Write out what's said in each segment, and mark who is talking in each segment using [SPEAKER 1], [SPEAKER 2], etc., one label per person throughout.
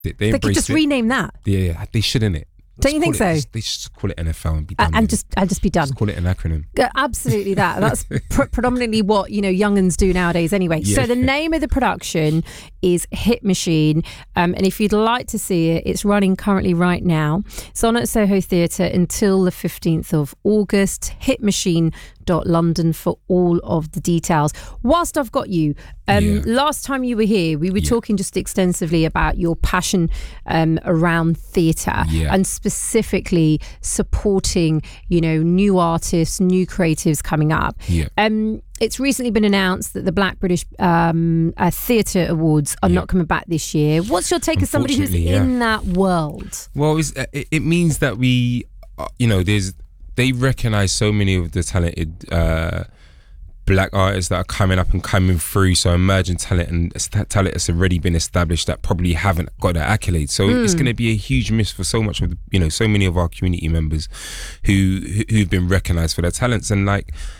[SPEAKER 1] They could just rename that.
[SPEAKER 2] Yeah, they shouldn't it.
[SPEAKER 1] Don't you think so?
[SPEAKER 2] They should call it NFL and be done.
[SPEAKER 1] And just be done.
[SPEAKER 2] Just call it an acronym.
[SPEAKER 1] Absolutely that. That's predominantly what, young'uns do nowadays anyway. Yeah. So the name of the production is Hit Machine. And if you'd like to see it, it's running currently right now. It's on at Soho Theatre until the 15th of August. Hitmachine.London for all of the details. Whilst I've got you, last time you were here, we were talking just extensively about your passion around theatre and specifically supporting, new artists, new creatives coming up. Yeah. It's recently been announced that the Black British Theatre Awards are not coming back this year. What's your take as somebody who's in that world?
[SPEAKER 2] Well, it means that we, they recognise so many of the talented black artists that are coming up and coming through. So emerging talent and talent that's already been established that probably haven't got that accolade. So it's going to be a huge miss for so much of so many of our community members who've been recognised for their talents. And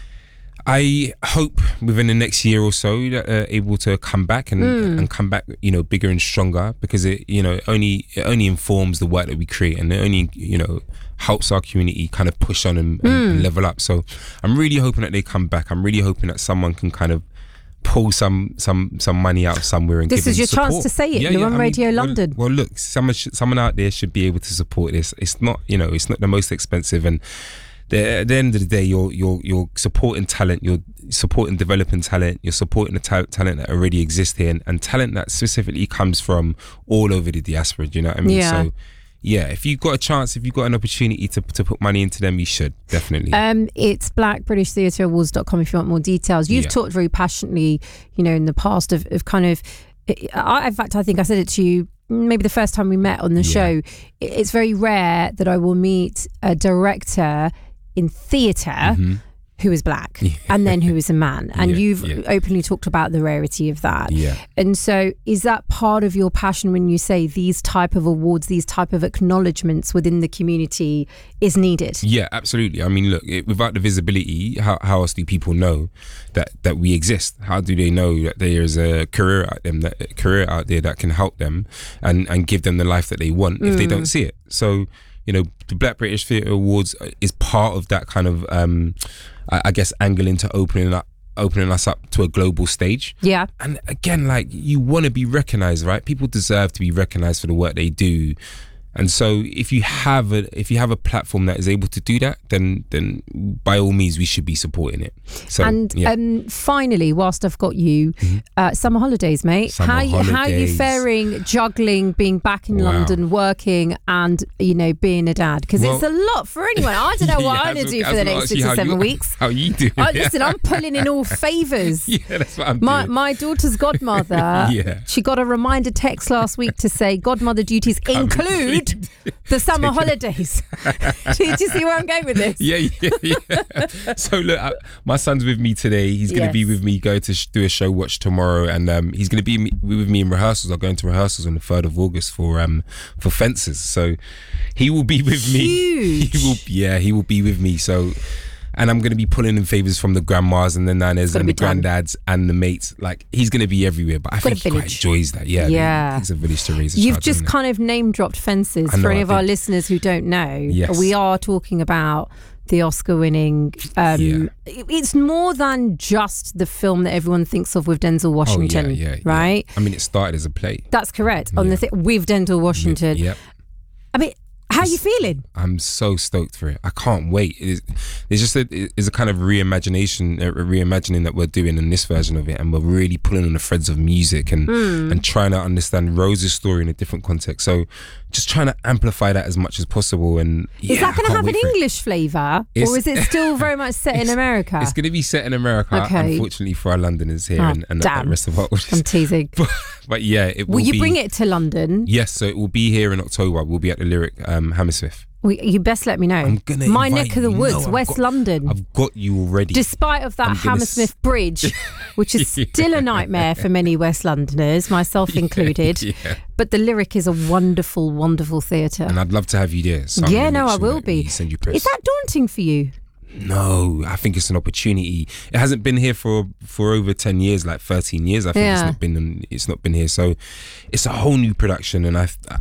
[SPEAKER 2] I hope within the next year or so that they're able to come back and come back, bigger and stronger, because it only informs the work that we create, and it only helps our community kind of push on and level up. So I'm really hoping that they come back. I'm really hoping that someone can kind of pull some money out of somewhere and
[SPEAKER 1] this
[SPEAKER 2] give
[SPEAKER 1] is your
[SPEAKER 2] support.
[SPEAKER 1] Chance to say it. You're on Radio London.
[SPEAKER 2] Well, look, someone out there should be able to support this. It's not it's not the most expensive, and at the end of the day, you're supporting talent, you're supporting developing talent, you're supporting the talent that already exists here, and talent that specifically comes from all over the diaspora. Do you know what I mean?
[SPEAKER 1] Yeah.
[SPEAKER 2] So, yeah, if you've got a chance, if you've got an opportunity to put money into them, you should, definitely.
[SPEAKER 1] It's blackbritishtheatreawards.com if you want more details. You've talked very passionately, in the past of kind of, in fact, I think I said it to you maybe the first time we met on the show. It's very rare that I will meet a director in theatre who is black and then who is a man, and you've openly talked about the rarity of that. And so is that part of your passion when you say these type of awards, these type of acknowledgements within the community is needed? Yeah,
[SPEAKER 2] absolutely. I mean, look, without the visibility, how else do people know that we exist? How do they know that there is a career out there that can help them and give them the life that they want if they don't see it? So the Black British Theatre Awards is part of that kind of, I guess, angle into opening us up to a global stage. Yeah. And again, you want to be recognised, right? People deserve to be recognised for the work they do. And so if you have a platform that is able to do that, then by all means we should be supporting it. So, and
[SPEAKER 1] finally, whilst I've got you, summer holidays, mate. How are you faring, juggling being back in London, working, and being a dad? Because it's a lot for anyone. I don't know what I'm going to do for the next 6 or 7 weeks.
[SPEAKER 2] How you doing?
[SPEAKER 1] Listen, I'm pulling in all favours.
[SPEAKER 2] Yeah, that's what I'm doing.
[SPEAKER 1] My daughter's godmother. She got a reminder text last week to say godmother duties include the summer holidays. Did you see where I'm going with this?
[SPEAKER 2] Yeah. So look, my son's with me today. He's going to be with me, go to do a show watch tomorrow, and he's going to be with me in rehearsals. I'm going to rehearsals on the 3rd of August for Fences. So he will be with me. He will be with me. So. And I'm going to be pulling in favours from the grandmas and the nanas and the granddads and the mates. He's going to be everywhere, but I think he quite enjoys that. Yeah. It's a village to raise a child.
[SPEAKER 1] You've just kind of name dropped Fences. For any of our listeners who don't know, we are talking about the Oscar-winning. It's more than just the film that everyone thinks of with Denzel Washington, right?
[SPEAKER 2] I mean, it started as a play.
[SPEAKER 1] That's correct. With Denzel Washington. I mean, how are you feeling?
[SPEAKER 2] I'm so stoked for it. I can't wait. It's a kind of reimagining that we're doing in this version of it, and we're really pulling on the threads of music and trying to understand Rose's story in a different context. So just trying to amplify that as much as possible. And
[SPEAKER 1] is that going to have an English flavour, or is it still very much set in America?
[SPEAKER 2] It's going to be set in America, unfortunately for our Londoners here and the rest of our audience.
[SPEAKER 1] I'm teasing.
[SPEAKER 2] But it will
[SPEAKER 1] you bring it to London?
[SPEAKER 2] Yes, so it will be here in October. We'll be at the Lyric Hammersmith.
[SPEAKER 1] You best let me know. My neck of the woods, West London.
[SPEAKER 2] I've got you already.
[SPEAKER 1] Despite of that Hammersmith Bridge, which is still a nightmare for many West Londoners, myself included. But the Lyric is a wonderful, wonderful theatre.
[SPEAKER 2] And I'd love to have you there. So
[SPEAKER 1] I will be. Is that daunting for you?
[SPEAKER 2] No, I think it's an opportunity. It hasn't been here for over 10 years, like 13 years. I think it's not been here. So it's a whole new production, and